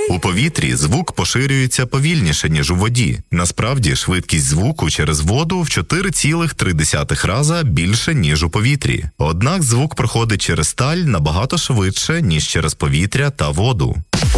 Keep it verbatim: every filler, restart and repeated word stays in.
У повітрі звук поширюється повільніше, ніж у воді. Насправді, швидкість звуку через воду в чотири цілих три десятих рази більше, ніж у повітрі. Однак звук проходить через сталь набагато швидше, ніж через повітря та воду.